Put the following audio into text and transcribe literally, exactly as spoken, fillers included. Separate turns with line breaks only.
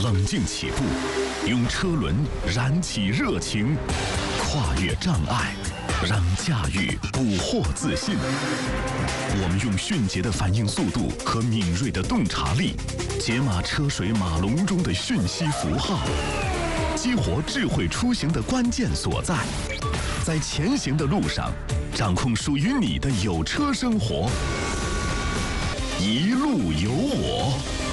冷静起步，用车轮燃起热情，跨越障碍，让驾驭捕获自信。我们用迅捷的反应速度和敏锐的洞察力，解码车水马龙中的讯息符号，激活智慧出行的关键所在。在前行的路上，掌控属于你的有车生活。一路有我。